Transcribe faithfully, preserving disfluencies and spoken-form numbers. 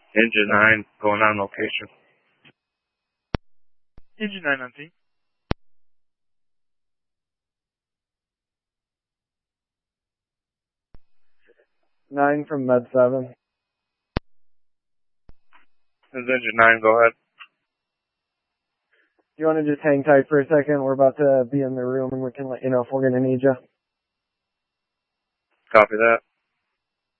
Engine nine, going on location. Engine nine on scene. Nine from Med seven. This is Engine nine, go ahead. Do you want to just hang tight for a second? We're about to be in the room and we can let you know if we're going to need you. Copy that.